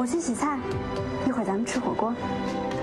我去洗菜，一会儿咱们吃火锅。